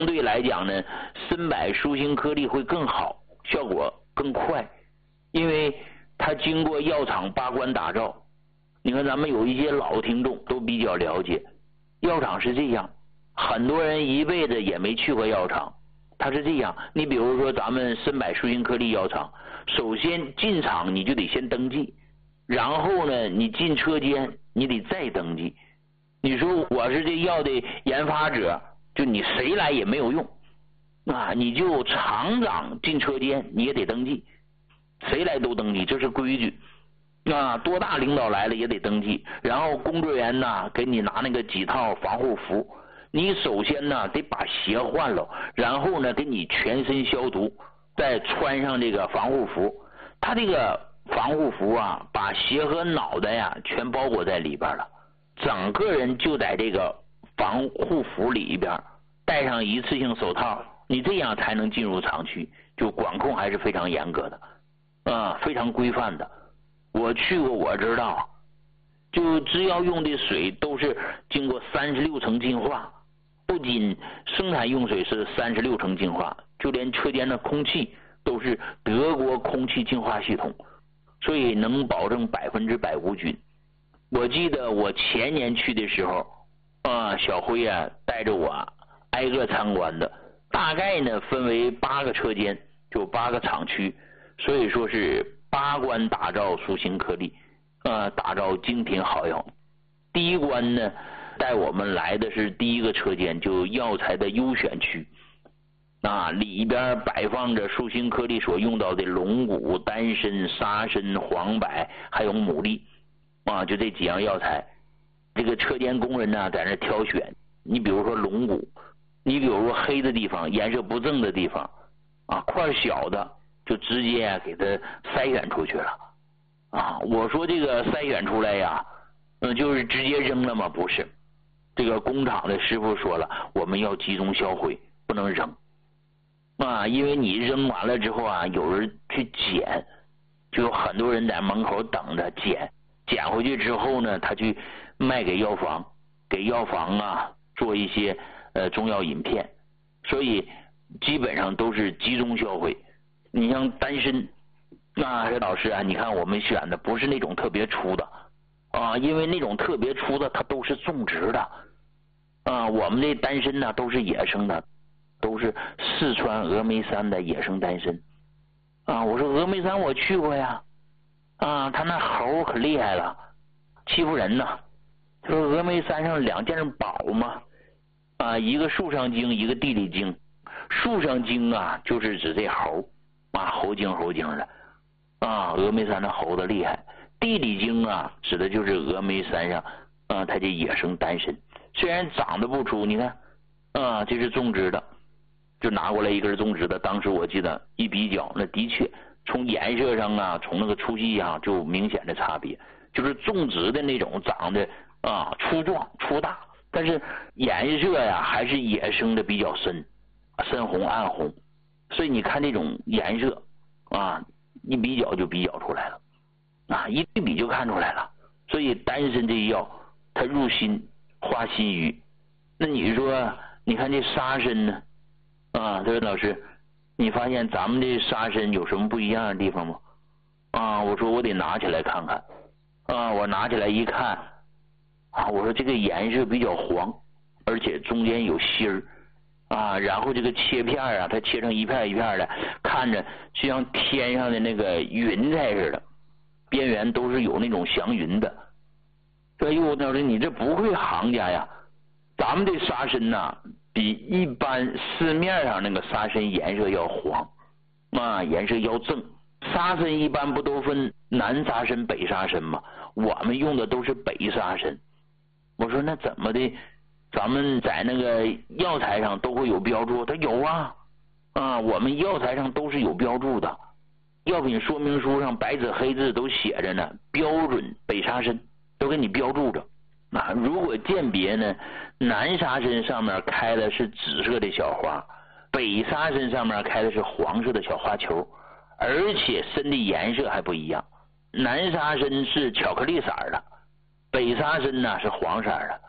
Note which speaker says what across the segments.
Speaker 1: 对来讲呢，参柏舒心颗粒会更好，效果更快，因为它经过药厂把关打造。你看咱们有一些老听众都比较了解，药厂是这样，很多人一辈子也没去过药厂。它是这样，你比如说咱们参柏舒心颗粒药厂，首先进厂你就得先登记，然后呢你进车间你得再登记。你说我是这药的研发者，就你谁来也没有用啊！你就厂长进车间你也得登记，谁来都登记，这是规矩啊！多大领导来了也得登记。然后工作人员呢给你拿那个几套防护服，你首先呢得把鞋换了，然后呢给你全身消毒，再穿上这个防护服。他这个防护服啊，把鞋和脑袋呀全包裹在里边了，整个人就在这个防护服里边，戴上一次性手套，你这样才能进入厂区，就管控还是非常严格的啊，非常规范的。我去过我知道，就只要用的水都是经过36层净化，不仅生产用水是36层净化，就连车间的空气都是德国空气净化系统，所以能保证100%无菌。我记得我前年去的时候啊，小辉啊带着我挨个参观的，大概呢分为8个车间，就8个厂区，所以说是8关打造舒心颗粒打造精品好药。第一关呢带我们来的是第一个车间，就药材的优选区啊，里边摆放着舒心颗粒所用到的龙骨、丹参、沙参、黄柏还有牡蛎啊，就这几样药材。这个车间工人呢在那挑选，你比如说龙骨，你比如说黑的地方、颜色不正的地方啊，块小的就直接给它筛选出去了啊。我说这个筛选出来呀，就是直接扔了吗？不是，这个工厂的师傅说了，我们要集中销毁，不能扔啊，因为你扔完了之后啊，有人去捡，就有很多人在门口等着捡回去之后呢，他去卖给药房，给药房啊做一些中药饮片，所以基本上都是集中销毁。你像丹参，那老师啊，你看我们选的不是那种特别粗的啊，因为那种特别粗的它都是种植的啊，我们这丹参呢都是野生的，都是四川峨眉山的野生丹参啊。我说峨眉山我去过呀，啊，他那猴可厉害了，欺负人呐。他说峨眉山上2件宝嘛，啊，一个树上精，一个地里精。树上精啊，就是指这猴啊，猴精的啊，峨眉山的猴子厉害。地里精啊，指的就是峨眉山上啊，它这野生丹参，虽然长得不粗，你看啊，这是种植的，就拿过来一根种植的。当时我记得一比较，那的确从颜色上啊，从那个粗细上就明显的差别，就是种植的那种长得啊粗壮粗大，但是颜色呀还是野生的比较深红暗红，所以你看这种颜色啊，一比较就比较出来了啊，一对比就看出来了。所以丹参这药它入心花心郁。那你说你看这沙参呢啊，这位老师，你发现咱们这沙参有什么不一样的地方吗？啊，我说我得拿起来看看啊，我拿起来一看啊，我说这个颜色比较黄，而且中间有芯儿啊，然后这个切片啊，它切成一片一片的，看着就像天上的那个云彩似的，边缘都是有那种祥云的。哎呦，老师你这不会行家呀，咱们这沙参呐比一般市面上那个沙参颜色要黄啊，颜色要正。沙参一般不都分南沙参北沙参吗？我们用的都是北沙参。我说那怎么的，咱们在那个药材上都会有标注？他有啊，我们药材上都是有标注的，药品说明书上白纸黑字都写着呢，标准北沙参都给你标注着。如果鉴别呢，南沙参上面开的是紫色的小花，北沙参上面开的是黄色的小花球，而且参的颜色还不一样，南沙参是巧克力色的，北沙参呢是黄色的。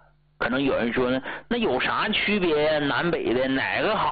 Speaker 1: 可能有人说呢，那有啥区别呀？南北的哪个好